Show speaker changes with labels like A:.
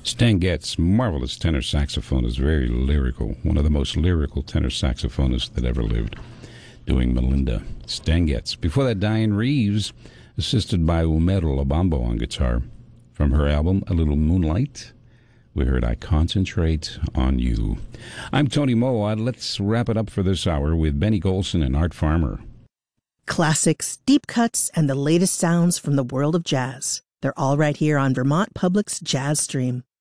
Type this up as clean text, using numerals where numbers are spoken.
A: Stan Getz, marvelous tenor saxophonist, very lyrical, one of the most lyrical tenor saxophonists that ever lived, doing Melinda. Stan Getz. Before that, Diane Reeves, assisted by Umero Lobambo on guitar. From her album, A Little Moonlight, we heard I Concentrate on You. I'm Tony Moa. Let's wrap it up for this hour with Benny Golson and Art Farmer.
B: Classics, deep cuts, and the latest sounds from the world of jazz. They're all right here on Vermont Public's Jazz Stream.